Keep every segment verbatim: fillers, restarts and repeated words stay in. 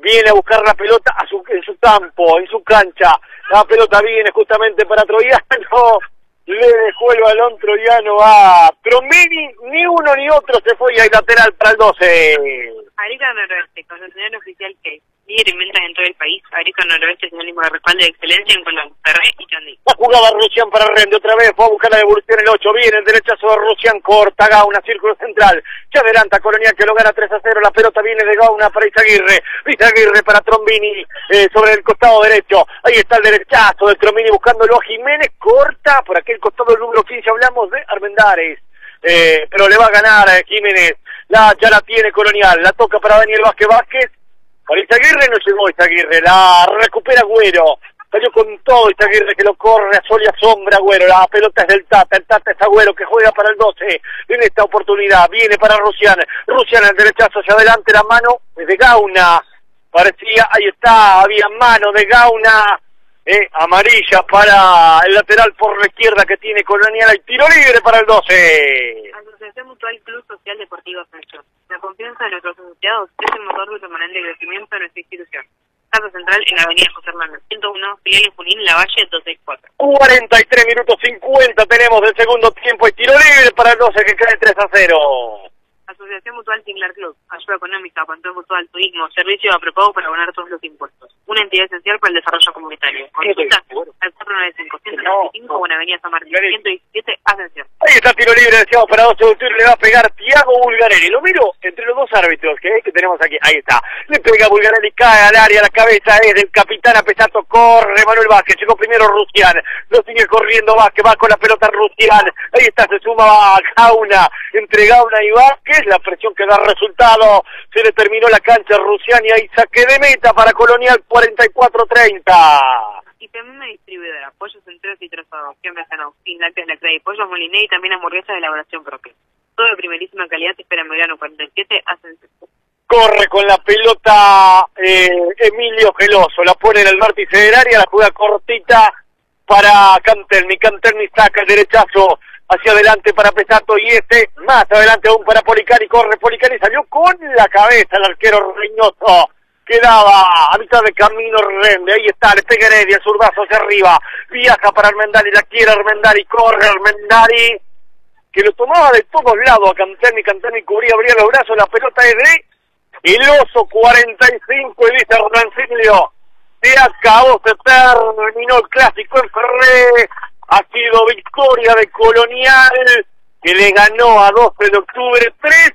viene a buscar la pelota a su, en su campo, en su cancha. La pelota viene justamente para Troviano, le dejó el balón Troviano a Trombini, ni uno ni otro se fue y hay lateral para el doce. Arica Noroeste, concesionario oficial que líder en ventas en todo el país. Arica Noroeste, sinónimo de respaldo de excelencia en Colón, Ferré y Tandil. La jugaba Rusián para Rende, otra vez fue a buscar la devolución el ocho, viene el derechazo de Rusián, corta Gauna, círculo central, se adelanta Colonial que lo gana tres a cero, la pelota viene de Gauna para Izaguirre, Izaguirre para Trombini, eh, sobre el costado derecho, ahí está el derechazo de Trombini buscándolo a Jiménez, corta por aquel costado del número quince, hablamos de Armendáriz, eh, pero le va a ganar a Jiménez, la, ya la tiene Colonial, la toca para Daniel Vázquez Vázquez, para Izaguirre no llegó Izaguirre, la recupera Agüero, salió con todo Izaguirre que lo corre a sol y a sombra Agüero, la pelota es del Tata, el Tata es Agüero que juega para el doce, en esta oportunidad, viene para Rusián, Rusián al derechazo hacia adelante, la mano es de Gauna, parecía, ahí está, había mano de Gauna, eh, amarilla para el lateral por la izquierda que tiene Colonial, hay tiro libre para el doce. Asociación Mutual Club Social Deportivo Ascensión. La confianza de nuestros asociados es el motor de permanente crecimiento de nuestra institución. Casa Central en la avenida José Hernández, ciento uno, filial en Junín, La Valle, doscientos sesenta y cuatro. cuarenta y tres minutos cincuenta tenemos del segundo tiempo y tiro libre para el doce que cae tres a cero. Asociación Mutual Tinglar Club, ayuda económica, control mutual, turismo, servicio apropiado para abonar todos los impuestos. Una entidad esencial para el desarrollo comunitario. Consulta al cuatro nueve cinco, ciento noventa y cinco, Buena Avenida San Martín, ciento diecisiete, Ascensión. Ahí está tiro libre, decíamos para doce de octubre, le va a pegar Tiago Bulgarelli. Lo miro entre los dos árbitros que, que tenemos aquí. Ahí está. Le pega Bulgarelli, cae al área, la cabeza es del capitán Apesato, corre Manuel Vázquez, llegó primero Rusián, lo sigue corriendo Vázquez, va con la pelota Rusián. Ahí está, se suma a Gauna, entre Gauna y Vázquez, la presión que da resultado, se le terminó la cancha a Rusián y ahí saque de meta para Colonial cuarenta y cuatro treinta. Y también una distribuidora, pollos enteros y trozados, siempre San Agustín, lácteos Lacray y pollos Moliné y también hamburguesas de elaboración propia. Todo de primerísima calidad, te espera en Belgrano cuarenta y siete, Ascensión. Corre con la pelota eh, Emilio Geloso, la pone en el vértice del área, la juega cortita para Cantelmi, Cantelmi saca el derechazo hacia adelante para Pesato y este, más adelante aún para Policari, corre Policari, salió con la cabeza el arquero Reynoso, quedaba a mitad de camino Rende, ahí está, le pega Heredia, zurdazo hacia arriba, viaja para Armendari, la quiere Armendari, corre Armendari, que lo tomaba de todos lados a Cantelmi, Cantelmi cubría, abría los brazos, la pelota es de el oso cuarenta y cinco y dice Rancilio, se acabó, se terminó el clásico en Ferré. Ha sido victoria de Colonial, que le ganó a doce de octubre tres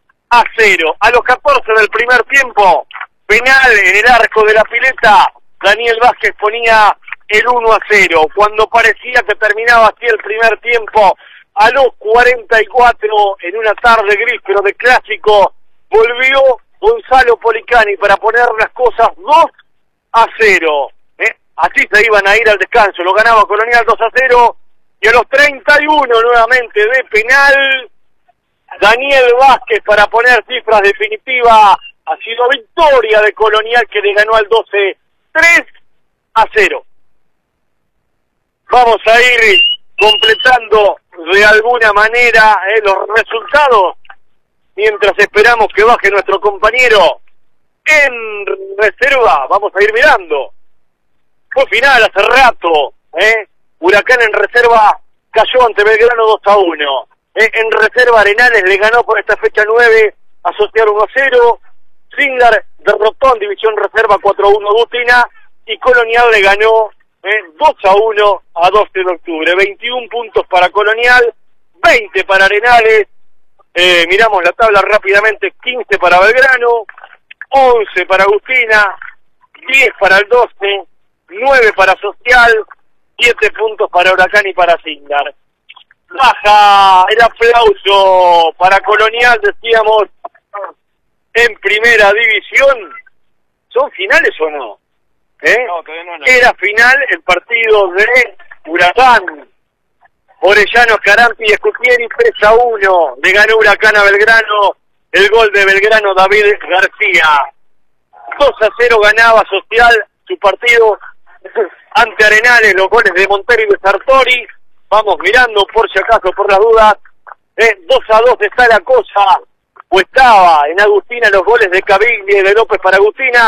a cero. A los catorce del primer tiempo, penal en el arco de la pileta, Daniel Vázquez ponía el uno a cero. Cuando parecía que terminaba así el primer tiempo, a los cuarenta y cuatro, en una tarde gris pero de clásico, volvió Gonzalo Policani para poner las cosas dos a cero. Así se iban a ir al descanso, lo ganaba Colonial dos a cero, y a los treinta y uno nuevamente de penal, Daniel Vázquez para poner cifras definitivas, ha sido victoria de Colonial que le ganó al doce tres a cero. Vamos a ir completando de alguna manera eh, los resultados, mientras esperamos que baje nuestro compañero en reserva, vamos a ir mirando. Fue final hace rato, ¿eh? Huracán en reserva cayó ante Belgrano dos a uno. ¿eh? En reserva Arenales le ganó por esta fecha nueve a Sociar uno a cero. Singlar derrotó en división reserva cuatro a uno a Agustina. Y Colonial le ganó ¿eh? dos a uno a doce de octubre. veintiún puntos para Colonial, veinte para Arenales. Eh, miramos la tabla rápidamente, quince para Belgrano, once para Agustina, diez para el doce. nueve para Social, siete puntos para Huracán y para Singlar. Baja el aplauso para Colonial, decíamos, en primera división. ¿Son finales o no? ¿Eh? No, todavía no, no. Era final el partido de Huracán. Orellano, Carampi y Escutieri, tres a uno. Le ganó Huracán a Belgrano, el gol de Belgrano David García. dos a cero ganaba Social su partido ante Arenales, los goles de Montero y de Sartori. Vamos mirando por si acaso, por las dudas. Eh, dos a dos está la cosa, o estaba en Agustina los goles de Caviglia y de López para Agustina.